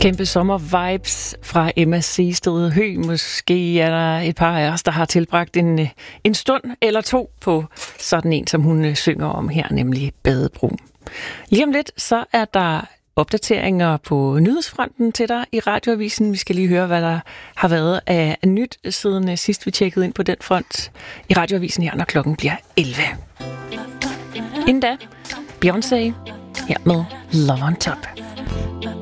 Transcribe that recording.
Kæmpe sommervibes fra Emma Seested Høgh. Måske er der et par af os, der har tilbragt en stund eller to på sådan en, som hun synger om her, nemlig Badebro. Lige om lidt, så er der opdateringer på nyhedsfronten til dig i Radioavisen. Vi skal lige høre, hvad der har været af nyt siden sidst vi tjekkede ind på den front i Radioavisen her, når klokken bliver 11. Inden da, Beyoncé her med Love on Top.